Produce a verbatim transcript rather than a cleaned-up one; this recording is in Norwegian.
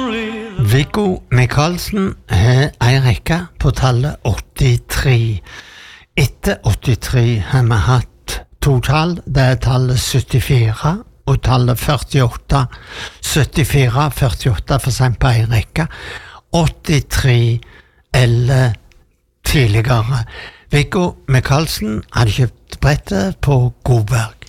Viggo Michaelsen har en rekke på tallet åttitre. Etter åttitre har vi hatt to tall, det er tallet syttifire og tallet førtiåtte. syttifire, førtiåtte for sent på en rekke. åttitre eller tidligere. Viggo Michaelsen hadde kjøpt brettet på Godberg.